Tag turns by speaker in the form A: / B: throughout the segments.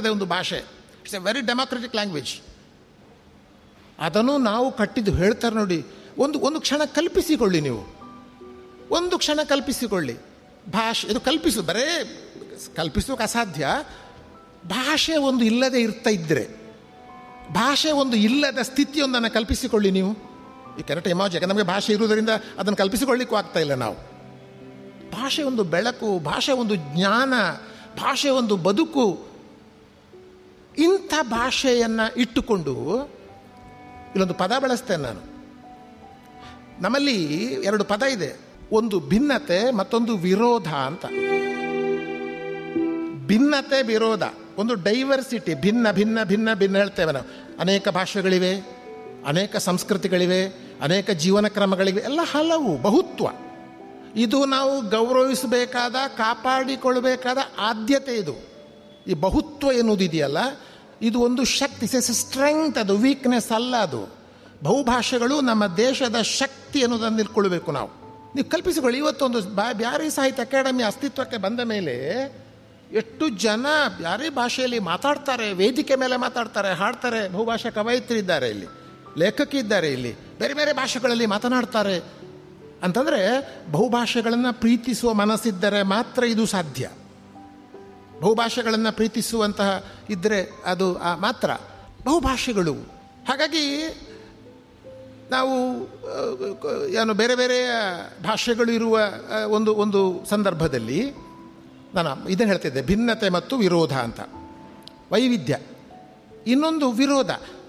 A: ಇರ್ತದೆ ಒಂದು ಭಾಷೆ. It's A very democratic language. ಅದನ್ನು ನಾವು ಕಟ್ಟಿದ್ದು ಹೇಳ್ತಾರೆ ನೋಡಿ. ಒಂದು ಕ್ಷಣ ಕಲ್ಪಿಸಿಕೊಳ್ಳಿ, ನೀವು ಒಂದು ಕ್ಷಣ ಕಲ್ಪಿಸಿಕೊಳ್ಳಿ. ಭಾಷೆ ಇದು ಬರೇ ಕಲ್ಪಿಸೋಕೆ ಅಸಾಧ್ಯ. ಭಾಷೆ ಒಂದು ಇಲ್ಲದೆ ಇರ್ತಾ ಇದ್ದರೆ, ಭಾಷೆ ಒಂದು ಇಲ್ಲದ ಸ್ಥಿತಿಯೊಂದನ್ನು ಕಲ್ಪಿಸಿಕೊಳ್ಳಿ ನೀವು. ಈ ಕೆರೆಟ್ ಇಮಾಜ್, ಯಾಕಂದ್ರೆ ನಮಗೆ ಭಾಷೆ ಇರುವುದರಿಂದ ಅದನ್ನು ಕಲ್ಪಿಸಿಕೊಳ್ಳಿಕ್ಕೂ ಆಗ್ತಾ ಇಲ್ಲ ನಾವು. ಭಾಷೆ ಒಂದು ಬೆಳಕು, ಭಾಷೆ ಒಂದು ಜ್ಞಾನ, ಭಾಷೆ ಒಂದು ಬದುಕು. ಇಂಥ ಭಾಷೆಯನ್ನು ಇಟ್ಟುಕೊಂಡು ಇಲ್ಲೊಂದು ಪದ ಬಳಸ್ತೇನೆ ನಾನು. ನಮ್ಮಲ್ಲಿ ಎರಡು ಪದ ಇದೆ, ಒಂದು ಭಿನ್ನತೆ, ಮತ್ತೊಂದು ವಿರೋಧ ಅಂತ. ಭಿನ್ನತೆ, ವಿರೋಧ, ಒಂದು ಡೈವರ್ಸಿಟಿ, ಭಿನ್ನ ಭಿನ್ನ ಭಿನ್ನ ಭಿನ್ನ ಹೇಳ್ತೇವೆ ನಾವು. ಅನೇಕ ಭಾಷೆಗಳಿವೆ, ಅನೇಕ ಸಂಸ್ಕೃತಿಗಳಿವೆ, ಅನೇಕ ಜೀವನ ಕ್ರಮಗಳಿವೆ, ಎಲ್ಲ ಹಲವು, ಬಹುತ್ವ. ಇದು ನಾವು ಗೌರವಿಸಬೇಕಾದ, ಕಾಪಾಡಿಕೊಳ್ಳಬೇಕಾದ ಆದ್ಯತೆ. ಇದು ಈ ಬಹುತ್ವ ಎನ್ನುವುದಿದೆಯಲ್ಲ, ಇದು ಒಂದು ಶಕ್ತಿ, ಇಟ್ಸ್ ಎ ಸ್ಟ್ರೆಂಗ್ತ್. ಅದು ವೀಕ್ನೆಸ್ ಅಲ್ಲ. ಅದು ಬಹುಭಾಷೆಗಳು ನಮ್ಮ ದೇಶದ ಶಕ್ತಿ ಅನ್ನೋದನ್ನು ತಿಳ್ಕೊಳ್ಬೇಕು ನಾವು. ನೀವು ಕಲ್ಪಿಸಿಕೊಳ್ಳಿ, ಇವತ್ತೊಂದು ಬ್ಯಾರಿ ಸಾಹಿತ್ಯ ಅಕಾಡೆಮಿ ಅಸ್ತಿತ್ವಕ್ಕೆ ಬಂದ ಮೇಲೆ ಎಷ್ಟು ಜನ ಬ್ಯಾರಿ ಭಾಷೆಯಲ್ಲಿ ಮಾತಾಡ್ತಾರೆ, ವೇದಿಕೆ ಮೇಲೆ ಮಾತಾಡ್ತಾರೆ, ಹಾಡ್ತಾರೆ. ಬಹುಭಾಷಾ ಕವಯಿತ್ರಿದ್ದಾರೆ ಇಲ್ಲಿ, ಲೇಖಕಿದ್ದಾರೆ ಇಲ್ಲಿ, ಬೇರೆ ಬೇರೆ ಭಾಷೆಗಳಲ್ಲಿ ಮಾತನಾಡ್ತಾರೆ. ಅಂತಂದರೆ ಬಹುಭಾಷೆಗಳನ್ನು ಪ್ರೀತಿಸುವ ಮನಸ್ಸಿದ್ದರೆ ಮಾತ್ರ ಇದು ಸಾಧ್ಯ. ಬಹುಭಾಷೆಗಳನ್ನು ಪ್ರೀತಿಸುವಂತಹ ಇದ್ದರೆ ಅದು ಮಾತ್ರ ಬಹುಭಾಷೆಗಳು. ಹಾಗಾಗಿ ನಾವು ಬೇರೆ ಬೇರೆ ಭಾಷೆಗಳು ಇರುವ ಒಂದು ಸಂದರ್ಭದಲ್ಲಿ ನಾನು ಇದನ್ನು ಹೇಳ್ತಿದ್ದೆ, ಭಿನ್ನತೆ ಮತ್ತು ವಿರೋಧ ಅಂತ. ವೈವಿಧ್ಯ, ಇನ್ನೊಂದು ವಿರೋಧ.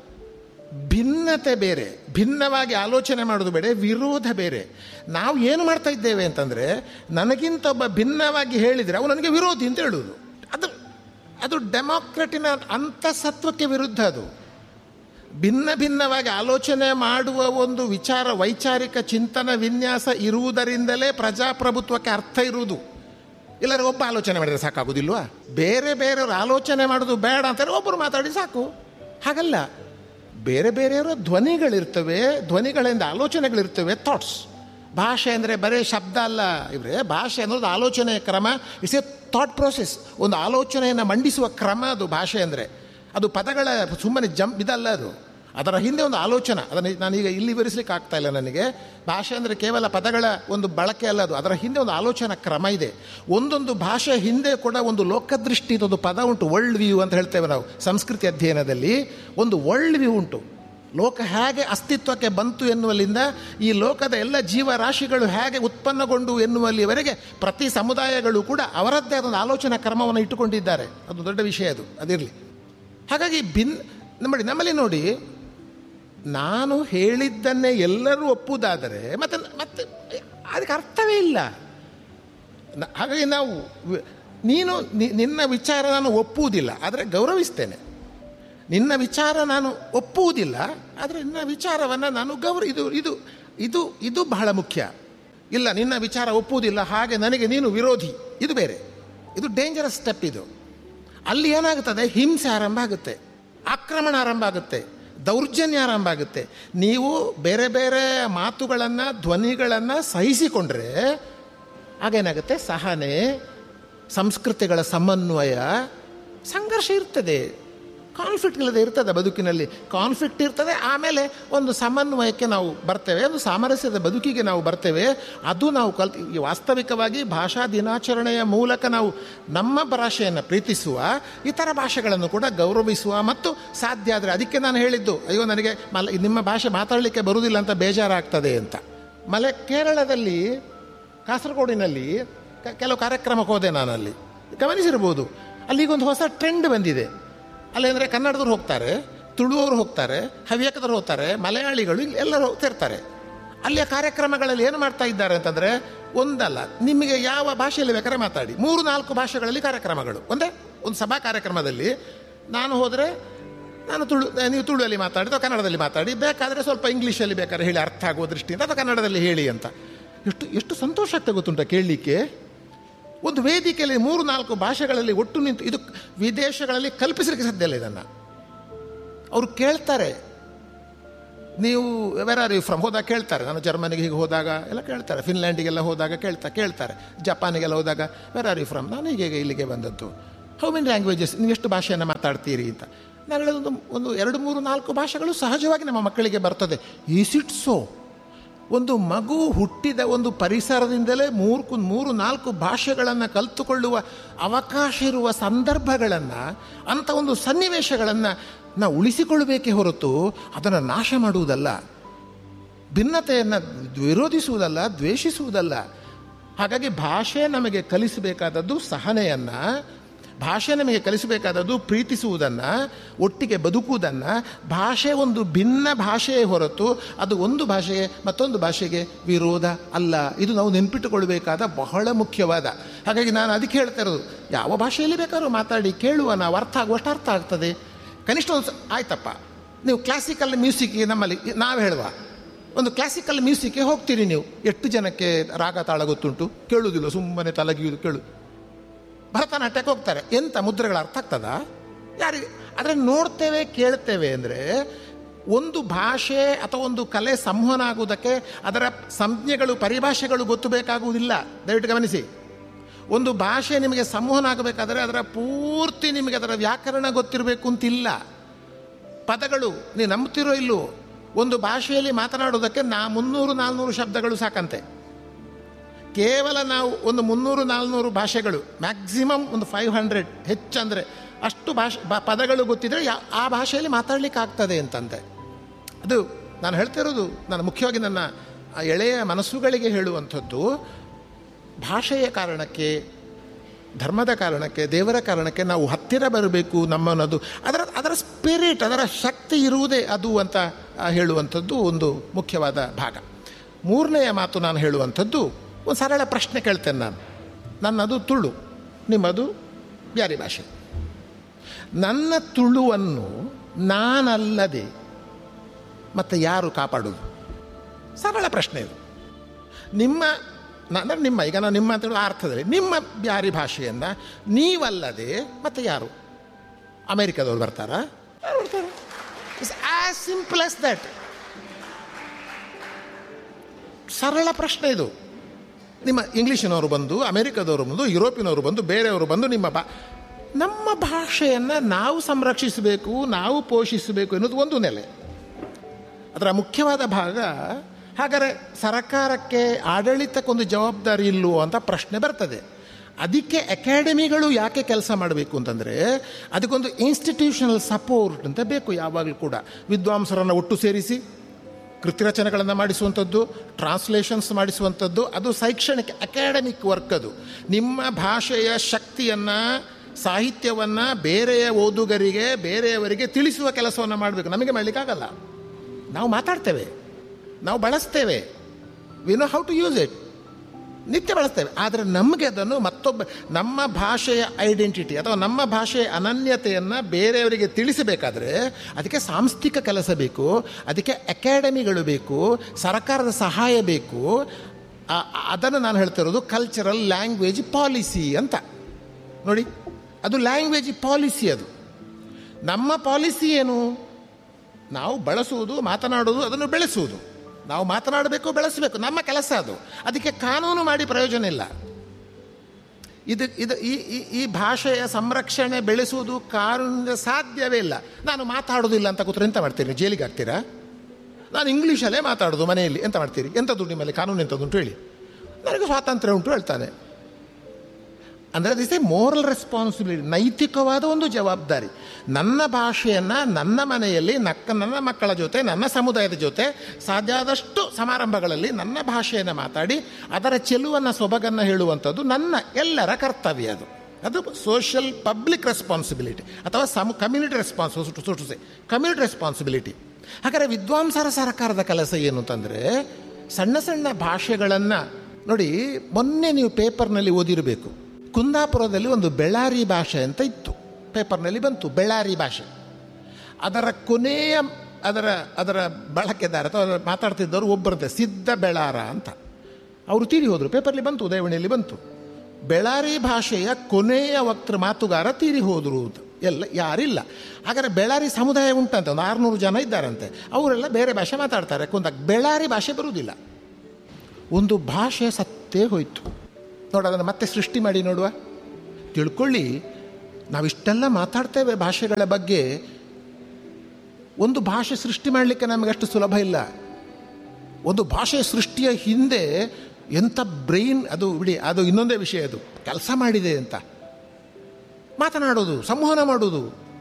A: ಭಿನ್ನತೆ ಬೇರೆ, ಭಿನ್ನವಾಗಿ ಆಲೋಚನೆ ಮಾಡೋದು ಬೇರೆ, ವಿರೋಧ ಬೇರೆ. ನಾವು ಏನು ಮಾಡ್ತಾ ಇದ್ದೇವೆ ಅಂತಂದರೆ, ನನಗಿಂತ ಒಬ್ಬ ಭಿನ್ನವಾಗಿ ಹೇಳಿದರೆ ಅವು ನನಗೆ ವಿರೋಧಿ ಅಂತ ಹೇಳುವುದು. ಅದು ಡೆಮಾಕ್ರಟಿನ ಅಂತಸತ್ವಕ್ಕೆ ವಿರುದ್ಧ. ಅದು ಭಿನ್ನ ಭಿನ್ನವಾಗಿ ಆಲೋಚನೆ ಮಾಡುವ ಒಂದು ವಿಚಾರ, ವೈಚಾರಿಕ ಚಿಂತನ ವಿನ್ಯಾಸ ಇರುವುದರಿಂದಲೇ ಪ್ರಜಾಪ್ರಭುತ್ವಕ್ಕೆ ಅರ್ಥ ಇರುವುದು. ಇಲ್ಲರೆ ಒಬ್ಬ ಆಲೋಚನೆ ಮಾಡಿದರೆ ಸಾಕಾಗೋದಿಲ್ವಾ? ಬೇರೆ ಬೇರೆಯವರು ಆಲೋಚನೆ ಮಾಡೋದು ಬೇಡ ಅಂತಾರೆ, ಒಬ್ಬರು ಮಾತಾಡಿ ಸಾಕು. ಹಾಗಲ್ಲ, ಬೇರೆ ಬೇರೆಯವರ ಧ್ವನಿಗಳಿರ್ತವೆ, ಧ್ವನಿಗಳಿಂದ ಆಲೋಚನೆಗಳಿರ್ತವೆ, ಥಾಟ್ಸ್. ಭಾಷೆ ಅಂದರೆ ಬರೀ ಶಬ್ದ ಅಲ್ಲ ಇವರೇ. ಭಾಷೆ ಅನ್ನೋದು ಆಲೋಚನೆಯ ಕ್ರಮ, ಇಟ್ಸ್ ಎ ಥಾಟ್ ಪ್ರೋಸೆಸ್. ಒಂದು ಆಲೋಚನೆಯನ್ನು ಮಂಡಿಸುವ ಕ್ರಮ ಅದು ಭಾಷೆ ಅಂದರೆ. ಅದು ಪದಗಳ ಸುಮ್ಮನೆ ಇದಲ್ಲ, ಅದು ಅದರ ಹಿಂದೆ ಒಂದು ಆಲೋಚನೆ. ಅದನ್ನು ನಾನೀಗ ಇಲ್ಲಿ ವಿವರಿಸಲಿಕ್ಕೆ ಆಗ್ತಾ ಇಲ್ಲ ನನಗೆ. ಭಾಷೆ ಅಂದರೆ ಕೇವಲ ಪದಗಳ ಒಂದು ಬಳಕೆ ಅಲ್ಲ, ಅದು ಅದರ ಹಿಂದೆ ಒಂದು ಆಲೋಚನಾ ಕ್ರಮ ಇದೆ. ಒಂದೊಂದು ಭಾಷೆ ಹಿಂದೆ ಕೂಡ ಒಂದು ಲೋಕದೃಷ್ಟಿ, ಇದೊಂದು ಪದ ಉಂಟು, ವರ್ಲ್ಡ್ ವ್ಯೂ ಅಂತ ಹೇಳ್ತೇವೆ ನಾವು ಸಂಸ್ಕೃತಿ ಅಧ್ಯಯನದಲ್ಲಿ. ಒಂದು ವರ್ಲ್ಡ್ ವ್ಯೂ ಉಂಟು. ಲೋಕ ಹೇಗೆ ಅಸ್ತಿತ್ವಕ್ಕೆ ಬಂತು ಎನ್ನುವಲ್ಲಿಂದ ಈ ಲೋಕದ ಎಲ್ಲ ಜೀವರಾಶಿಗಳು ಹೇಗೆ ಉತ್ಪನ್ನಗೊಂಡು ಎನ್ನುವಲ್ಲಿವರೆಗೆ ಪ್ರತಿ ಸಮುದಾಯಗಳು ಕೂಡ ಅವರದ್ದೇ ಅದೊಂದು ಆಲೋಚನಾ ಕ್ರಮವನ್ನು ಇಟ್ಟುಕೊಂಡಿದ್ದಾರೆ. ಅದು ದೊಡ್ಡ ವಿಷಯ, ಅದಿರಲಿ. ಹಾಗಾಗಿ ನಮ್ಮಲ್ಲಿ ನೋಡಿ, ನಾನು ಹೇಳಿದ್ದನ್ನೇ ಎಲ್ಲರೂ ಒಪ್ಪುವುದಾದರೆ ಮತ್ತೆ ಅದಕ್ಕೆ ಅರ್ಥವೇ ಇಲ್ಲ. ಹಾಗಾಗಿ ನಾವು ನಿನ್ನ ವಿಚಾರ ನಾನು ಒಪ್ಪುವುದಿಲ್ಲ, ಆದರೆ ಗೌರವಿಸ್ತೇನೆ. ನಿನ್ನ ವಿಚಾರ ನಾನು ಒಪ್ಪುವುದಿಲ್ಲ, ಆದರೆ ನಿನ್ನ ವಿಚಾರವನ್ನು ನಾನು ಇದು ಬಹಳ ಮುಖ್ಯ. ಇಲ್ಲ, ನಿನ್ನ ವಿಚಾರ ಒಪ್ಪುವುದಿಲ್ಲ, ಹಾಗೆ ನನಗೆ ನೀನು ವಿರೋಧಿ, ಇದು ಬೇರೆ. ಇದು ಡೇಂಜರಸ್ ಸ್ಟೆಪ್. ಇದು ಅಲ್ಲಿ ಏನಾಗುತ್ತದೆ, ಹಿಂಸೆ ಆರಂಭ ಆಗುತ್ತೆ, ಆಕ್ರಮಣ ಆರಂಭ ಆಗುತ್ತೆ, ದೌರ್ಜನ್ಯ ಆರಂಭ ಆಗುತ್ತೆ. ನೀವು ಬೇರೆ ಬೇರೆ ಮಾತುಗಳನ್ನು, ಧ್ವನಿಗಳನ್ನು ಸಹಿಸಿಕೊಂಡ್ರೆ ಆಗೇನಾಗುತ್ತೆ, ಸಹನೆ, ಸಂಸ್ಕೃತಿಗಳ ಸಮನ್ವಯ, ಸಂಘರ್ಷ ಇರ್ತದೆ. ಕಾನ್ಫ್ಲಿಕ್ಟ್ ಇಲ್ಲದೆ ಇರ್ತದೆ ಬದುಕಿನಲ್ಲಿ. ಕಾನ್ಫ್ಲಿಕ್ಟ್ ಇರ್ತದೆ, ಆಮೇಲೆ ಒಂದು ಸಮನ್ವಯಕ್ಕೆ ನಾವು ಬರ್ತೇವೆ, ಒಂದು ಸಾಮರಸ್ಯದ ಬದುಕಿಗೆ ನಾವು ಬರ್ತೇವೆ. ಅದು ನಾವು ವಾಸ್ತವಿಕವಾಗಿ ಭಾಷಾ ದಿನಾಚರಣೆಯ ಮೂಲಕ ನಾವು ನಮ್ಮ ಭಾಷೆಯನ್ನು ಪ್ರೀತಿಸುವ, ಇತರ ಭಾಷೆಗಳನ್ನು ಕೂಡ ಗೌರವಿಸುವ ಮತ್ತು ಸಾಧ್ಯ ಆದರೆ, ಅದಕ್ಕೆ ನಾನು ಹೇಳಿದ್ದು, ಅಯ್ಯೋ ನನಗೆ ನಿಮ್ಮ ಭಾಷೆ ಮಾತಾಡಲಿಕ್ಕೆ ಬರುವುದಿಲ್ಲ ಅಂತ ಬೇಜಾರಾಗ್ತದೆ ಅಂತ. ಕೇರಳದಲ್ಲಿ, ಕಾಸರಗೋಡಿನಲ್ಲಿ ಕೆಲವು ಕಾರ್ಯಕ್ರಮಕ್ಕೆ ಹೋದೆ ನಾನು. ಅಲ್ಲಿ ಗಮನಿಸಿರ್ಬೋದು, ಅಲ್ಲಿಗೊಂದು ಹೊಸ ಟ್ರೆಂಡ್ ಬಂದಿದೆ. ಅಲ್ಲಿ ಅಂದರೆ ಕನ್ನಡದವ್ರು ಹೋಗ್ತಾರೆ, ತುಳುವರು ಹೋಗ್ತಾರೆ, ಹವ್ಯಕದವ್ರು ಹೋಗ್ತಾರೆ, ಮಲಯಾಳಿಗಳು ಎಲ್ಲರೂ ಹೋಗ್ತಿರ್ತಾರೆ. ಅಲ್ಲಿಯ ಕಾರ್ಯಕ್ರಮಗಳಲ್ಲಿ ಏನು ಮಾಡ್ತಾ ಇದ್ದಾರೆ ಅಂತಂದರೆ, ಒಂದಲ್ಲ, ನಿಮಗೆ ಯಾವ ಭಾಷೆಯಲ್ಲಿ ಬೇಕಾದ್ರೆ ಮಾತಾಡಿ, 3-4 ಭಾಷೆಗಳಲ್ಲಿ ಕಾರ್ಯಕ್ರಮಗಳು. ಒಂದು ಸಭಾ ಕಾರ್ಯಕ್ರಮದಲ್ಲಿ ನಾನು ಹೋದರೆ ನೀವು ತುಳುವಲ್ಲಿ ಮಾತಾಡಿ ಅಥವಾ ಕನ್ನಡದಲ್ಲಿ ಮಾತಾಡಿ, ಬೇಕಾದರೆ ಸ್ವಲ್ಪ ಇಂಗ್ಲೀಷಲ್ಲಿ ಬೇಕಾದ್ರೆ ಹೇಳಿ ಅರ್ಥ ಆಗುವ ದೃಷ್ಟಿಯಿಂದ, ಅಥವಾ ಕನ್ನಡದಲ್ಲಿ ಹೇಳಿ ಅಂತ. ಎಷ್ಟು ಸಂತೋಷ ಆಗ್ತಾ ಗೊತ್ತುಂಟ ಕೇಳಲಿಕ್ಕೆ. ಒಂದು ವೇದಿಕೆಯಲ್ಲಿ 3-4 ಭಾಷೆಗಳಲ್ಲಿ ಒಟ್ಟು ನಿಂತು, ಇದು ವಿದೇಶಗಳಲ್ಲಿ ಕಲ್ಪಿಸಲಿಕ್ಕೆ ಸಾಧ್ಯ ಇಲ್ಲ. ಇದನ್ನು ಅವರು ಕೇಳ್ತಾರೆ. ನೀವು ವೆರ್ ಆರ್ ಯು ಫ್ರಮ್ ಹೋದಾಗ ಕೇಳ್ತಾರೆ. ನಾನು ಜರ್ಮನಿಗೆ ಹೀಗೆ ಹೋದಾಗ ಎಲ್ಲ ಕೇಳ್ತಾರೆ, ಫಿನ್ಲ್ಯಾಂಡಿಗೆಲ್ಲ ಹೋದಾಗ ಕೇಳ್ತಾರೆ, ಜಪಾನಿಗೆಲ್ಲ ಹೋದಾಗ ವೆರ್ ಆರ್ ಯು ಫ್ರಮ್, ನಾನು ಹೀಗೆ ಇಲ್ಲಿಗೆ ಬಂದದ್ದು. ಹೌ ಮೆನಿ ಲ್ಯಾಂಗ್ವೇಜಸ್, ನೀವು ಎಷ್ಟು ಭಾಷೆಯನ್ನು ಮಾತಾಡ್ತೀರಿ ಅಂತ. ನಾನು ಹೇಳೋದು ಒಂದು 2, 3, 4 ಭಾಷೆಗಳು ಸಹಜವಾಗಿ ನಮ್ಮ ಮಕ್ಕಳಿಗೆ ಬರ್ತದೆ. Is it so? ಒಂದು ಮಗು ಹುಟ್ಟಿದ ಒಂದು ಪರಿಸರದಿಂದಲೇ 3, 4 ಭಾಷೆಗಳನ್ನು ಕಲಿತುಕೊಳ್ಳುವ ಅವಕಾಶ ಇರುವ ಸಂದರ್ಭಗಳನ್ನು, ಅಂಥ ಒಂದು ಸನ್ನಿವೇಶಗಳನ್ನು ನಾವು ಉಳಿಸಿಕೊಳ್ಳಬೇಕೇ ಹೊರತು ಅದನ್ನು ನಾಶ ಮಾಡುವುದಲ್ಲ, ಭಿನ್ನತೆಯನ್ನು ವಿರೋಧಿಸುವುದಲ್ಲ, ದ್ವೇಷಿಸುವುದಲ್ಲ. ಹಾಗಾಗಿ ಭಾಷೆ ನಮಗೆ ಕಲಿಸಬೇಕಾದದ್ದು ಸಹನೆಯನ್ನು, ಭಾಷೆ ನಮಗೆ ಕಲಿಸಬೇಕಾದದ್ದು ಪ್ರೀತಿಸುವುದನ್ನು, ಒಟ್ಟಿಗೆ ಬದುಕುವುದನ್ನು. ಭಾಷೆ ಒಂದು ಭಿನ್ನ ಭಾಷೆಯೇ ಹೊರತು ಅದು ಒಂದು ಭಾಷೆಗೆ ಮತ್ತೊಂದು ಭಾಷೆಗೆ ವಿರೋಧ ಅಲ್ಲ. ಇದು ನಾವು ನೆನಪಿಟ್ಟುಕೊಳ್ಬೇಕಾದ ಬಹಳ ಮುಖ್ಯವಾದ. ಹಾಗಾಗಿ ನಾನು ಅದಕ್ಕೆ ಹೇಳ್ತಾ ಇರೋದು, ಯಾವ ಭಾಷೆಯಲ್ಲಿ ಬೇಕಾದ್ರೂ ಮಾತಾಡಿ, ಕೇಳುವ, ನಾವು ಅರ್ಥ ಆಗುವಷ್ಟು ಅರ್ಥ ಆಗ್ತದೆ. ಕನಿಷ್ಠ ಒಂದು ಆಯ್ತಪ್ಪ, ನೀವು ಕ್ಲಾಸಿಕಲ್ ಮ್ಯೂಸಿಕ್ಗೆ ನಮ್ಮಲ್ಲಿ ನಾವು ಹೇಳುವ ಒಂದು ಕ್ಲಾಸಿಕಲ್ ಮ್ಯೂಸಿಕ್ಗೆ ಹೋಗ್ತೀರಿ ನೀವು, 8 ಜನಕ್ಕೆ ರಾಗ ತಾಳ ಗೊತ್ತುಂಟು? ಕೇಳುವುದಿಲ್ಲ, ಸುಮ್ಮನೆ ತಲಗಿಯುವುದು ಕೇಳು. ಭರತನಾಟ್ಯಕ್ಕೆ ಹೋಗ್ತಾರೆ, ಎಂಥ ಮುದ್ರೆಗಳ ಅರ್ಥ ಆಗ್ತದ ಯಾರಿಗೆ? ಆದರೆ ನೋಡ್ತೇವೆ, ಕೇಳ್ತೇವೆ. ಅಂದರೆ ಒಂದು ಭಾಷೆ ಅಥವಾ ಒಂದು ಕಲೆ ಸಂವಹನ ಆಗುವುದಕ್ಕೆ ಅದರ ಸಂಜ್ಞೆಗಳು, ಪರಿಭಾಷೆಗಳು ಗೊತ್ತು ಬೇಕಾಗುವುದಿಲ್ಲ. ದಯವಿಟ್ಟು ಗಮನಿಸಿ, ಒಂದು ಭಾಷೆ ನಿಮಗೆ ಸಂವಹನ ಆಗಬೇಕಾದ್ರೆ ಅದರ ಪೂರ್ತಿ ನಿಮಗೆ ಅದರ ವ್ಯಾಕರಣ ಗೊತ್ತಿರಬೇಕು ಅಂತಿಲ್ಲ. ಪದಗಳು ನೀವು ನಂಬ್ತಿರೋ ಇಲ್ಲೋ, ಒಂದು ಭಾಷೆಯಲ್ಲಿ ಮಾತನಾಡೋದಕ್ಕೆ 300-400 ಶಬ್ದಗಳು ಸಾಕಂತೆ. ಕೇವಲ ನಾವು ಒಂದು 300-400 ಭಾಷೆಗಳು, ಮ್ಯಾಕ್ಸಿಮಮ್ ಒಂದು 500, ಹೆಚ್ಚಂದರೆ ಅಷ್ಟು ಪದಗಳು ಗೊತ್ತಿದ್ರೆ ಆ ಭಾಷೆಯಲ್ಲಿ ಮಾತಾಡಲಿಕ್ಕೆ ಆಗ್ತದೆ ಅಂತಂತೆ. ಅದು ನಾನು ಹೇಳ್ತಿರೋದು, ನಾನು ಮುಖ್ಯವಾಗಿ ನನ್ನ ಎಳೆಯ ಮನಸ್ಸುಗಳಿಗೆ ಹೇಳುವಂಥದ್ದು, ಭಾಷೆಯ ಕಾರಣಕ್ಕೆ, ಧರ್ಮದ ಕಾರಣಕ್ಕೆ, ದೇವರ ಕಾರಣಕ್ಕೆ ನಾವು ಹತ್ತಿರ ಬರಬೇಕು. ನಮ್ಮನ್ನದು ಅದರ ಸ್ಪಿರಿಟ್, ಅದರ ಶಕ್ತಿ ಇರುವುದೇ ಅದು ಅಂತ ಹೇಳುವಂಥದ್ದು ಒಂದು ಮುಖ್ಯವಾದ ಭಾಗ. 3ನೆಯ ಮಾತು ನಾನು ಹೇಳುವಂಥದ್ದು, ಒಂದು ಸರಳ ಪ್ರಶ್ನೆ ಕೇಳ್ತೇನೆ ನಾನು. ನನ್ನದು ತುಳು, ನಿಮ್ಮದು ಬ್ಯಾರಿ ಭಾಷೆ. ನನ್ನ ತುಳುವನ್ನು ನಾನಲ್ಲದೆ ಮತ್ತೆ ಯಾರು ಕಾಪಾಡೋದು? ಸರಳ ಪ್ರಶ್ನೆ ಇದು. ನಿಮ್ಮ ಈಗ ನಾನು ನಿಮ್ಮ ಅಂತ ಹೇಳುವ ಅರ್ಥದಲ್ಲಿ, ನಿಮ್ಮ ಬ್ಯಾರಿ ಭಾಷೆಯನ್ನು ನೀವಲ್ಲದೆ ಮತ್ತೆ ಯಾರು? ಅಮೇರಿಕಾದವ್ರು ಬರ್ತಾರಾ? ಯಾರು ಬರ್ತಾರೆ? It's as simple as that. ಸರಳ ಪ್ರಶ್ನೆ ಇದು. ನಿಮ್ಮ ಇಂಗ್ಲೀಷಿನವರು ಬಂದು, ಅಮೇರಿಕಾದವರು ಬಂದು, ಯುರೋಪಿನವರು ಬಂದು, ಬೇರೆಯವರು ಬಂದು ನಮ್ಮ ಭಾಷೆಯನ್ನು ನಾವು ಸಂರಕ್ಷಿಸಬೇಕು, ನಾವು ಪೋಷಿಸಬೇಕು ಎನ್ನುವುದು ಒಂದು ನೆಲೆ. ಅದರ ಮುಖ್ಯವಾದ ಭಾಗ. ಹಾಗಾದರೆ ಸರ್ಕಾರಕ್ಕೆ, ಆಡಳಿತಕ್ಕೊಂದು ಜವಾಬ್ದಾರಿ ಇಲ್ಲವೋ ಅಂತ ಪ್ರಶ್ನೆ ಬರ್ತದೆ. ಅದಕ್ಕೆ ಅಕಾಡೆಮಿಗಳು ಯಾಕೆ ಕೆಲಸ ಮಾಡಬೇಕು ಅಂತಂದರೆ, ಅದಕ್ಕೊಂದು ಇನ್ಸ್ಟಿಟ್ಯೂಷನಲ್ ಸಪೋರ್ಟ್ ಅಂತ ಬೇಕು ಯಾವಾಗಲೂ ಕೂಡ. ವಿದ್ವಾಂಸರನ್ನು ಒಟ್ಟು ಸೇರಿಸಿ ಕೃತಿರಚನೆಗಳನ್ನು ಮಾಡಿಸುವಂಥದ್ದು, ಟ್ರಾನ್ಸ್ಲೇಷನ್ಸ್ ಮಾಡಿಸುವಂಥದ್ದು, ಅದು ಶೈಕ್ಷಣಿಕ ಅಕಾಡೆಮಿಕ್ ವರ್ಕ್. ಅದು ನಿಮ್ಮ ಭಾಷೆಯ ಶಕ್ತಿಯನ್ನು, ಸಾಹಿತ್ಯವನ್ನು ಬೇರೆಯ ಓದುಗರಿಗೆ, ಬೇರೆಯವರಿಗೆ ತಿಳಿಸುವ ಕೆಲಸವನ್ನು ಮಾಡಬೇಕು. ನಮಗೆ ಮಾಡಲಿಕ್ಕಾಗಲ್ಲ. ನಾವು ಮಾತಾಡ್ತೇವೆ, ನಾವು ಬಳಸ್ತೇವೆ, we know how to use it, ನಿತ್ಯ ಬಳಸ್ತೇವೆ. ಆದರೆ ನಮಗೆ ಅದನ್ನು ನಮ್ಮ ಭಾಷೆಯ ಐಡೆಂಟಿಟಿ ಅಥವಾ ನಮ್ಮ ಭಾಷೆಯ ಅನನ್ಯತೆಯನ್ನು ಬೇರೆಯವರಿಗೆ ತಿಳಿಸಬೇಕಾದ್ರೆ ಅದಕ್ಕೆ ಸಾಂಸ್ಥಿಕ ಕೆಲಸ ಬೇಕು, ಅದಕ್ಕೆ ಅಕಾಡೆಮಿಗಳು ಬೇಕು, ಸರ್ಕಾರದ ಸಹಾಯ ಬೇಕು. ಅದನ್ನು ನಾನು ಹೇಳ್ತಿರೋದು ಕಲ್ಚರಲ್ ಲ್ಯಾಂಗ್ವೇಜ್ ಪಾಲಿಸಿ ಅಂತ. ನೋಡಿ, ಅದು ಲ್ಯಾಂಗ್ವೇಜ್ ಪಾಲಿಸಿ. ಅದು ನಮ್ಮ ಪಾಲಿಸಿ ಏನು? ನಾವು ಬಳಸುವುದು, ಮಾತನಾಡುವುದು, ಅದನ್ನು ಬೆಳೆಸುವುದು. ನಾವು ಮಾತನಾಡಬೇಕು, ಬೆಳೆಸಬೇಕು, ನಮ್ಮ ಕೆಲಸ ಅದು. ಅದಕ್ಕೆ ಕಾನೂನು ಮಾಡಿ ಪ್ರಯೋಜನ ಇಲ್ಲ. ಇದು ಈ ಭಾಷೆಯ ಸಂರಕ್ಷಣೆ, ಬೆಳೆಸುವುದು ಕಾನೂನಿಂದ ಸಾಧ್ಯವೇ ಇಲ್ಲ. ನಾನು ಮಾತಾಡೋದಿಲ್ಲ ಅಂತ ಕೂತ್ರೆ ಎಂತ ಮಾಡ್ತೀರಿ? ಜೈಲಿಗೆ ಹಾಕ್ತೀರಾ? ನಾನು ಇಂಗ್ಲೀಷಲ್ಲೇ ಮಾತಾಡೋದು ಮನೆಯಲ್ಲಿ, ಎಂತ ಮಾಡ್ತೀರಿ? ಎಂಥದ್ದು ನಿಮ್ಮಲ್ಲಿ ಕಾನೂನು ಎಂಥದ್ದುಂಟು ಹೇಳಿ? ನನಗೆ ಸ್ವಾತಂತ್ರ್ಯ ಉಂಟು ಹೇಳ್ತಾನೆ. ಅಂದರೆ ದಿಸ್ ಎ ಮೋರಲ್ ರೆಸ್ಪಾನ್ಸಿಬಿಲಿಟಿ, ನೈತಿಕವಾದ ಒಂದು ಜವಾಬ್ದಾರಿ. ನನ್ನ ಭಾಷೆಯನ್ನು ನನ್ನ ಮನೆಯಲ್ಲಿ, ನನ್ನ ಮಕ್ಕಳ ಜೊತೆ, ನನ್ನ ಸಮುದಾಯದ ಜೊತೆ ಸಾಧ್ಯ ಆದಷ್ಟು ಸಮಾರಂಭಗಳಲ್ಲಿ ನನ್ನ ಭಾಷೆಯನ್ನು ಮಾತಾಡಿ ಅದರ ಚೆಲುವನ್ನು, ಸೊಬಗನ್ನು ಹೇಳುವಂಥದ್ದು ನನ್ನ ಎಲ್ಲರ ಕರ್ತವ್ಯ. ಅದು ಸೋಷಿಯಲ್ ಪಬ್ಲಿಕ್ ರೆಸ್ಪಾನ್ಸಿಬಿಲಿಟಿ ಅಥವಾ ಕಮ್ಯುನಿಟಿ ಕಮ್ಯುನಿಟಿ ರೆಸ್ಪಾನ್ಸಿಬಿಲಿಟಿ. ಹಾಗಾದರೆ ವಿದ್ವಾಂಸರ ಸರ್ಕಾರದ ಕೆಲಸ ಏನು ಅಂತಂದರೆ, ಸಣ್ಣ ಸಣ್ಣ ಭಾಷೆಗಳನ್ನು ನೋಡಿ. ಮೊನ್ನೆ ನೀವು ಪೇಪರ್ನಲ್ಲಿ ಓದಿರಬೇಕು, ಕುಂದಾಪುರದಲ್ಲಿ ಒಂದು ಬೆಳ್ಳಾರಿ ಭಾಷೆ ಅಂತ ಇತ್ತು, ಪೇಪರ್ನಲ್ಲಿ ಬಂತು. ಬೆಳ್ಳಾರಿ ಭಾಷೆ, ಅದರ ಕೊನೆಯ ಅದರ ಬಳಕೆದಾರ ಅಥವಾ ಮಾತಾಡ್ತಿದ್ದವರು ಒಬ್ಬರಂತೆ, ಸಿದ್ಧ ಬೆಳಾರ ಅಂತ. ಅವರು ತೀರಿ ಹೋದರು, ಪೇಪರ್ಲಿ ಬಂತು, ಉದಯವಾಣಿಯಲ್ಲಿ ಬಂತು. ಬೆಳಾರಿ ಭಾಷೆಯ ಕೊನೆಯ ಮಾತುಗಾರ ತೀರಿ ಹೋದರು ಅಂತ. ಯಾರಿಲ್ಲ. ಹಾಗಾದರೆ ಬೆಳಾರಿ ಸಮುದಾಯ ಉಂಟಂತೆ, ಒಂದು 600 ಜನ ಇದ್ದಾರಂತೆ. ಅವರೆಲ್ಲ ಬೇರೆ ಭಾಷೆ ಮಾತಾಡ್ತಾರೆ. ಬೆಳಾರಿ ಭಾಷೆ ಬರುವುದಿಲ್ಲ. ಒಂದು ಭಾಷೆ ಸತ್ತೇ ಹೋಯಿತು. ನೋಡಿ, ಅದನ್ನು ಮತ್ತೆ ಸೃಷ್ಟಿ ಮಾಡಿ ನೋಡುವ, ತಿಳ್ಕೊಳ್ಳಿ. ನಾವಿಷ್ಟೆಲ್ಲ ಮಾತಾಡ್ತೇವೆ ಭಾಷೆಗಳ ಬಗ್ಗೆ. ಒಂದು ಭಾಷೆ ಸೃಷ್ಟಿ ಮಾಡಲಿಕ್ಕೆ ನಮಗಷ್ಟು ಸುಲಭ ಇಲ್ಲ. ಒಂದು ಭಾಷೆ ಸೃಷ್ಟಿಯ ಹಿಂದೆ ಎಂಥ ಬ್ರೈನ್, ಅದು ಬಿಡಿ, ಅದು ಇನ್ನೊಂದೇ ವಿಷಯ, ಅದು ಕೆಲಸ ಮಾಡಿದೆ ಅಂತ. ಮಾತನಾಡೋದು, ಸಂವಹನ ಮಾಡೋದು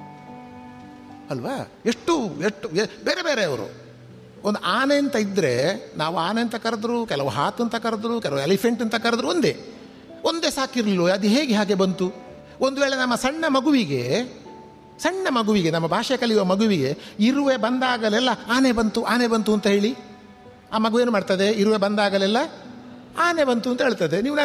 A: ಅಲ್ವಾ, ಎಷ್ಟು ಎಷ್ಟು ಬೇರೆ ಬೇರೆಯವರು. ಒಂದು ಆನೆ ಅಂತ ಇದ್ದರೆ ನಾವು ಆನೆ ಅಂತ ಕರೆದ್ರು, ಕೆಲವು ಹಾತ್ ಅಂತ ಕರೆದ್ರು, ಕೆಲವು ಎಲಿಫೆಂಟ್ ಅಂತ ಕರೆದ್ರು, ಒಂದೇ ಸಾಕಿರಲಿಲ್ಲ. ಅದು ಹೇಗೆ ಹಾಗೆ ಬಂತು? ಒಂದು ವೇಳೆ ನಮ್ಮ ಸಣ್ಣ ಮಗುವಿಗೆ ನಮ್ಮ ಭಾಷೆ ಕಲಿಯುವ ಮಗುವಿಗೆ ಇರುವೆ ಬಂದಾಗಲೆಲ್ಲ ಆನೆ ಬಂತು ಅಂತ ಹೇಳಿ, ಆ ಮಗು ಏನು ಮಾಡ್ತದೆ? ಇರುವೆ ಬಂದಾಗಲೆಲ್ಲ ಆನೆ ಬಂತು ಅಂತ ಹೇಳ್ತದೆ. ನೀವು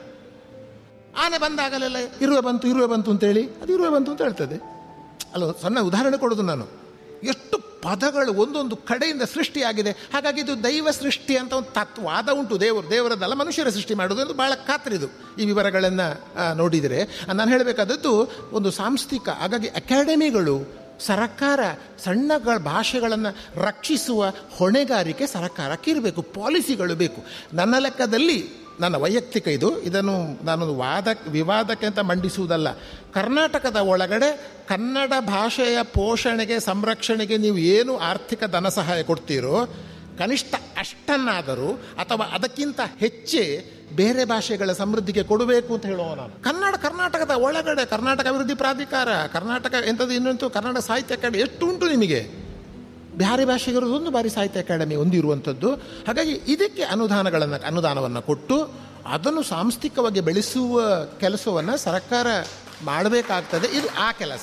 A: ಆನೆ ಬಂದಾಗಲೆಲ್ಲ ಇರುವೆ ಬಂತು ಅಂತೇಳಿ ಅದು ಇರುವೆ ಬಂತು ಅಂತ ಹೇಳ್ತದೆ ಅಲ್ಲ. ಸಣ್ಣ ಉದಾಹರಣೆ ಕೊಡೋದು ನಾನು. ಎಷ್ಟು ಪದಗಳು ಒಂದೊಂದು ಕಡೆಯಿಂದ ಸೃಷ್ಟಿಯಾಗಿದೆ. ಹಾಗಾಗಿ ಇದು ದೈವ ಸೃಷ್ಟಿ ಅಂತ ಒಂದು ವಾದ ಉಂಟು. ದೇವರದ್ದಲ್ಲ, ಮನುಷ್ಯರ ಸೃಷ್ಟಿ ಮಾಡೋದು ಎಂದು ಭಾಳ ಖಾತ್ರಿದು ಈ ವಿವರಗಳನ್ನು ನೋಡಿದರೆ. ನಾನು ಹೇಳಬೇಕಾದದ್ದು ಒಂದು ಸಾಂಸ್ಥಿಕ. ಹಾಗಾಗಿ ಅಕಾಡೆಮಿಗಳು, ಸರಕಾರ ಸಣ್ಣ ಭಾಷೆಗಳನ್ನು ರಕ್ಷಿಸುವ ಹೊಣೆಗಾರಿಕೆ ಸರಕಾರಕ್ಕೆ ಇರಬೇಕು, ಪಾಲಿಸಿಗಳು ಬೇಕು. ನನ್ನ ಲೆಕ್ಕದಲ್ಲಿ, ನನ್ನ ವೈಯಕ್ತಿಕ ಇದನ್ನು ನಾನೊಂದು ವಿವಾದಕ್ಕೆ ಅಂತ ಮಂಡಿಸುವುದಲ್ಲ. ಕರ್ನಾಟಕದ ಒಳಗಡೆ ಕನ್ನಡ ಭಾಷೆಯ ಪೋಷಣೆಗೆ, ಸಂರಕ್ಷಣೆಗೆ ನೀವು ಏನು ಆರ್ಥಿಕ ಧನ ಸಹಾಯ ಕೊಡ್ತೀರೋ ಕನಿಷ್ಠ ಅಷ್ಟನ್ನಾದರೂ ಅಥವಾ ಅದಕ್ಕಿಂತ ಹೆಚ್ಚೇ ಬೇರೆ ಭಾಷೆಗಳ ಸಮೃದ್ಧಿಗೆ ಕೊಡಬೇಕು ಅಂತ ಹೇಳುವ ನಾನು. ಕರ್ನಾಟಕದ ಒಳಗಡೆ ಕರ್ನಾಟಕ ಅಭಿವೃದ್ಧಿ ಪ್ರಾಧಿಕಾರ, ಕರ್ನಾಟಕ ಎಂಥದ್ದು ಇನ್ನೊಂದು ಕನ್ನಡ ಸಾಹಿತ್ಯ ಅಕಾಡೆಮಿ ಎಷ್ಟು ಉಂಟು ನಿಮಗೆ. ಬ್ಯಾರಿ ಭಾಷೆಗಿರೋದೊಂದು ಬಾರಿ ಸಾಹಿತ್ಯ ಅಕಾಡೆಮಿ ಹೊಂದಿರುವಂಥದ್ದು. ಹಾಗಾಗಿ ಇದಕ್ಕೆ ಅನುದಾನವನ್ನು ಕೊಟ್ಟು ಅದನ್ನು ಸಾಂಸ್ಥಿಕವಾಗಿ ಬೆಳೆಸುವ ಕೆಲಸವನ್ನು ಸರ್ಕಾರ ಮಾಡಬೇಕಾಗ್ತದೆ. ಇದು ಆ ಕೆಲಸ.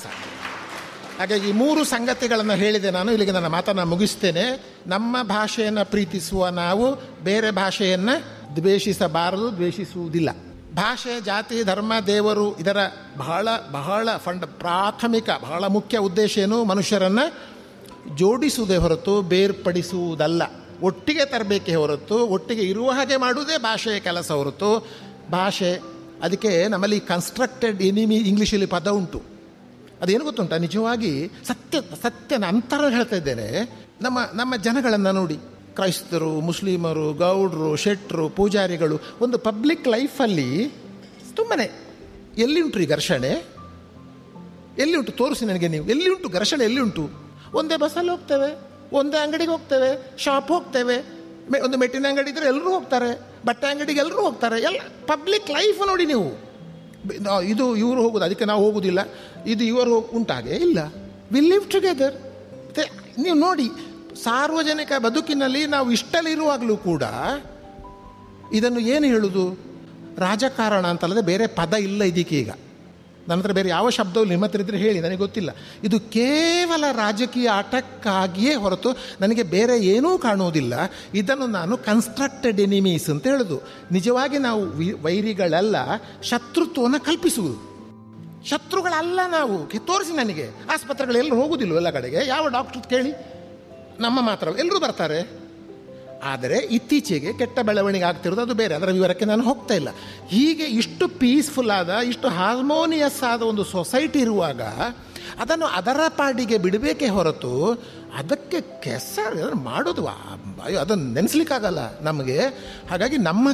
A: ಹಾಗಾಗಿ 3 ಸಂಗತಿಗಳನ್ನು ಹೇಳಿದೆ ನಾನು. ಇಲ್ಲಿಗೆ ನನ್ನ ಮಾತನ್ನು ಮುಗಿಸ್ತೇನೆ. ನಮ್ಮ ಭಾಷೆಯನ್ನು ಪ್ರೀತಿಸುವ ನಾವು ಬೇರೆ ಭಾಷೆಯನ್ನು ದ್ವೇಷಿಸಬಾರದು, ದ್ವೇಷಿಸುವುದಿಲ್ಲ. ಭಾಷೆ, ಜಾತಿ, ಧರ್ಮ, ದೇವರು ಇದರ ಬಹಳ ಪ್ರಾಥಮಿಕ ಬಹಳ ಮುಖ್ಯ ಉದ್ದೇಶ ಏನು? ಮನುಷ್ಯರನ್ನು ಜೋಡಿಸುವುದೇ ಹೊರತು ಬೇರ್ಪಡಿಸುವುದಲ್ಲ. ಒಟ್ಟಿಗೆ ತರಬೇಕೇ ಹೊರತು, ಒಟ್ಟಿಗೆ ಇರುವ ಹಾಗೆ ಮಾಡುವುದೇ ಭಾಷೆಯ ಕೆಲಸ ಹೊರತು. ಭಾಷೆ, ಅದಕ್ಕೆ ನಮ್ಮಲ್ಲಿ ಕನ್ಸ್ಟ್ರಕ್ಟೆಡ್ ಎನಿಮಿ ಇಂಗ್ಲೀಷಲ್ಲಿ ಪದ ಉಂಟು. ಅದೇನು ಗೊತ್ತುಂಟ? ನಿಜವಾಗಿ ಸತ್ಯನ ಅಂತರ ಹೇಳ್ತಾ ಇದ್ದೇನೆ. ನಮ್ಮ ಜನಗಳನ್ನು ನೋಡಿ, ಕ್ರೈಸ್ತರು, ಮುಸ್ಲಿಮರು, ಗೌಡ್ರು, ಶೆಟ್ರು, ಪೂಜಾರಿಗಳು ಒಂದು ಪಬ್ಲಿಕ್ ಲೈಫಲ್ಲಿ ತುಂಬನೇ ಎಲ್ಲಿ ಉಂಟು ಈ ಘರ್ಷಣೆ? ಎಲ್ಲಿ ಉಂಟು? ತೋರಿಸಿ ನನಗೆ ನೀವು. ಎಲ್ಲಿ ಉಂಟು ಘರ್ಷಣೆ? ಎಲ್ಲಿ ಉಂಟು? ಒಂದೇ ಬಸ್ಸಲ್ಲಿ ಹೋಗ್ತೇವೆ, ಒಂದೇ ಅಂಗಡಿಗೆ ಹೋಗ್ತೇವೆ, ಶಾಪ್ ಹೋಗ್ತೇವೆ, ಒಂದು ಮೆಟ್ಟಿನ ಅಂಗಡಿ ಇದ್ದರೆ ಎಲ್ಲರೂ ಹೋಗ್ತಾರೆ, ಬಟ್ಟೆ ಅಂಗಡಿಗೆ ಎಲ್ಲರೂ ಹೋಗ್ತಾರೆ. ಎಲ್ಲ ಪಬ್ಲಿಕ್ ಲೈಫ್ ನೋಡಿ ನೀವು. ಇದು ಇವರು ಹೋಗೋದು, ಅದಕ್ಕೆ ನಾವು ಹೋಗೋದಿಲ್ಲ, ಇದು ಇವರು ಉಂಟಾಗೆ ಇಲ್ಲ. We live together. ನೀವು ನೋಡಿ, ಸಾರ್ವಜನಿಕ ಬದುಕಿನಲ್ಲಿ ನಾವು ಇಷ್ಟಲ್ಲಿರುವಾಗಲೂ ಕೂಡ ಇದನ್ನು ಏನು ಹೇಳುವುದು? ರಾಜಕಾರಣ ಅಂತಲ್ಲದೆ ಬೇರೆ ಪದ ಇಲ್ಲ ಇದಕ್ಕೆ. ಈಗ ನನ್ನ ಹತ್ರ ಬೇರೆ ಯಾವ ಶಬ್ದವು ನಿಮ್ಮ ಹತ್ರ ಇದ್ದರೆ ಹೇಳಿ, ನನಗೆ ಗೊತ್ತಿಲ್ಲ. ಇದು ಕೇವಲ ರಾಜಕೀಯ ಆಟಕ್ಕಾಗಿಯೇ ಹೊರತು ನನಗೆ ಬೇರೆ ಏನೂ ಕಾಣುವುದಿಲ್ಲ. ಇದನ್ನು ನಾನು ಕನ್ಸ್ಟ್ರಕ್ಟೆಡ್ ಎನಿಮೀಸ್ ಅಂತ ಹೇಳೋದು. ನಿಜವಾಗಿ ನಾವು ವೈರಿಗಳಲ್ಲ, ಶತ್ರುತ್ವವನ್ನು ಕಲ್ಪಿಸುವುದು. ಶತ್ರುಗಳಲ್ಲ ನಾವು. ತೋರಿಸಿ ನನಗೆ. ಆಸ್ಪತ್ರೆಗಳೆಲ್ಲರೂ ಹೋಗುವುದಿಲ್ಲ ಎಲ್ಲ ಕಡೆಗೆ. ಯಾವ ಡಾಕ್ಟ್ರ್ ಕೇಳಿ, ನಮ್ಮ ಮಾತ್ರ ಎಲ್ಲರೂ ಬರ್ತಾರೆ. ಆದರೆ ಇತ್ತೀಚೆಗೆ ಕೆಟ್ಟ ಬೆಳವಣಿಗೆ ಆಗ್ತಿರೋದು ಅದು ಬೇರೆ, ಅದರ ವಿವರಕ್ಕೆ ನಾನು ಹೋಗ್ತಾ ಇಲ್ಲ. ಹೀಗೆ ಇಷ್ಟು ಪೀಸ್ಫುಲ್ ಆದ, ಇಷ್ಟು ಹಾರ್ಮೋನಿಯಸ್ ಆದ ಒಂದು ಸೊಸೈಟಿ ಇರುವಾಗ ಅದನ್ನು ಅದರ ಪಾಡಿಗೆ ಬಿಡಬೇಕೇ ಹೊರತು ಅದಕ್ಕೆ ಅದನ್ನು ಮಾಡೋದು ಅದನ್ನು ನೆನೆಸ್ಲಿಕ್ಕಾಗಲ್ಲ ನಮಗೆ. ಹಾಗಾಗಿ ನಮ್ಮ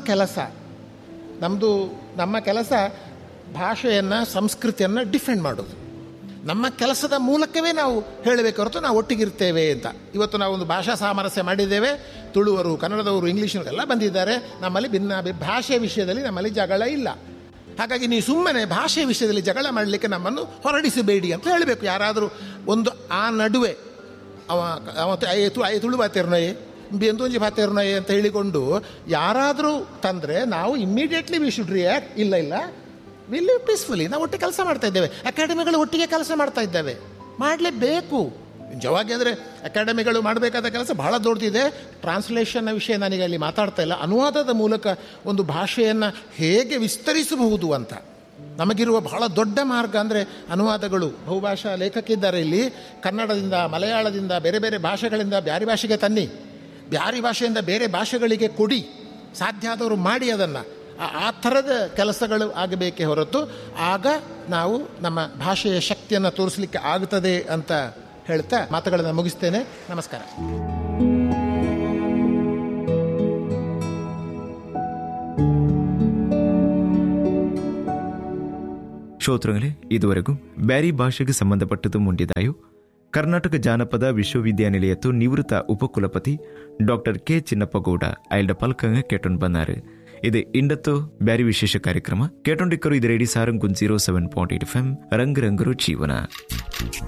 A: ಕೆಲಸ ಭಾಷೆಯನ್ನು, ಸಂಸ್ಕೃತಿಯನ್ನು ಡಿಫೆಂಡ್ ಮಾಡೋದು. ನಮ್ಮ ಕೆಲಸದ ಮೂಲಕವೇ ನಾವು ಹೇಳಬೇಕು ಹೊರತು ನಾವು ಒಟ್ಟಿಗಿರ್ತೇವೆ ಅಂತ. ಇವತ್ತು ನಾವು ಒಂದು ಭಾಷಾ ಸಾಮರಸ್ಯ ಮಾಡಿದ್ದೇವೆ. ತುಳುವರು, ಕನ್ನಡದವರು, ಇಂಗ್ಲೀಷರು ಎಲ್ಲ ಬಂದಿದ್ದಾರೆ. ನಮ್ಮಲ್ಲಿ ಭಾಷೆ ವಿಷಯದಲ್ಲಿ ನಮ್ಮಲ್ಲಿ ಜಗಳ ಇಲ್ಲ. ಹಾಗಾಗಿ ನೀವು ಸುಮ್ಮನೆ ಭಾಷೆ ವಿಷಯದಲ್ಲಿ ಜಗಳ ಮಾಡಲಿಕ್ಕೆ ನಮ್ಮನ್ನು ಹೊರಡಿಸಬೇಡಿ ಅಂತ ಹೇಳಬೇಕು. ಯಾರಾದರೂ ಒಂದು ಆ ನಡುವೆ ತುಳು ಬಾತೇರ್ನೊಯೆ ಬೆಂದೂಂಜಿ ಬಾತೇರ್ನೊಯೆ ಅಂತ ಹೇಳಿಕೊಂಡು ಯಾರಾದರೂ ತಂದರೆ ನಾವು ಇಮ್ಮಿಡಿಯೇಟ್ಲಿ ವಿ ಶುಡ್ ರಿಯಾಕ್ಟ್. ಇಲ್ಲ, ವಿ ಲಿವ್ ಪೀಸ್ಫುಲಿ. ನಾವು ಒಟ್ಟಿಗೆ ಕೆಲಸ ಮಾಡ್ತಾ ಇದ್ದೇವೆ. ಅಕಾಡೆಮಿಗಳು ಒಟ್ಟಿಗೆ ಕೆಲಸ ಮಾಡ್ತಾ ಇದ್ದೇವೆ, ಮಾಡಲೇಬೇಕು. ನಿಜವಾಗಿ ಅಂದರೆ ಅಕಾಡೆಮಿಗಳು ಮಾಡಬೇಕಾದ ಕೆಲಸ ಬಹಳ ದೊಡ್ಡದಿದೆ. ಟ್ರಾನ್ಸ್ಲೇಷನ್ನ ವಿಷಯ ನನಗೆ ಅಲ್ಲಿ ಮಾತಾಡ್ತಾ ಇಲ್ಲ. ಅನುವಾದದ ಮೂಲಕ ಒಂದು ಭಾಷೆಯನ್ನು ಹೇಗೆ ವಿಸ್ತರಿಸಬಹುದು ಅಂತ ನಮಗಿರುವ ಬಹಳ ದೊಡ್ಡ ಮಾರ್ಗ ಅಂದರೆ ಅನುವಾದಗಳು. ಬಹುಭಾಷಾ ಲೇಖಕಿದ್ದಾರೆ ಇಲ್ಲಿ. ಕನ್ನಡದಿಂದ, ಮಲಯಾಳದಿಂದ, ಬೇರೆ ಬೇರೆ ಭಾಷೆಗಳಿಂದ ಬ್ಯಾರಿ ಭಾಷೆಗೆ ತನ್ನಿ, ಬ್ಯಾರಿ ಭಾಷೆಯಿಂದ ಬೇರೆ ಭಾಷೆಗಳಿಗೆ ಕೊಡಿ, ಸಾಧ್ಯ ಆದವರು ಮಾಡಿ. ಅದನ್ನು ಆ ಥರದ ಕೆಲಸಗಳು ಆಗಬೇಕೇ ಹೊರತು ಆಗ ನಾವು ನಮ್ಮ ಭಾಷೆಯ ಶಕ್ತಿಯನ್ನು ತೋರಿಸಲಿಕ್ಕೆ ಆಗ್ತದೆ ಅಂತ ಹೇಳ್ತಾ ಮಾತುಗಳನ್ನು ಮುಗಿಸ್ತೇನೆ. ನಮಸ್ಕಾರ.
B: ಶ್ರೋತೃಗಳೇ, ಇದುವರೆಗೂ ಬ್ಯಾರಿ ಭಾಷೆಗೆ ಸಂಬಂಧಪಟ್ಟದು ಮುಂಡಿದಾಯು ಕರ್ನಾಟಕ ಜಾನಪದ ವಿಶ್ವವಿದ್ಯಾನಿಲಯತ್ತು ನಿವೃತ್ತ ಉಪಕುಲಪತಿ ಡಾಕ್ಟರ್ ಕೆ ಚಿನ್ನಪ್ಪಗೌಡ ಅಯಲ್ಡ ಪಲ್ಕಂಗ ಕೇಟೊಂಡು ಬಂದಾರು. ಇದು ಇಂಡತ್ತು ಬ್ಯಾರಿ ವಿಶೇಷ ಕಾರ್ಯಕ್ರಮ ಕೇಟೊಂಡಿಕ್ಕರು. ಇದು ರೇಡಿ ಸಾರಂಗ್ 07.8 FM ರಂಗ್ ರಂಗರು ಜೀವನ.